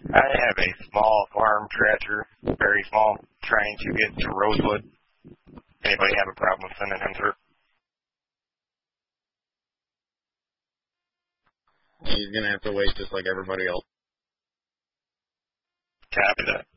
I have a small farm tractor, very small, trying to get to Rosewood. Anybody have a problem sending him through? He's going to have to wait just like everybody else. Copy that.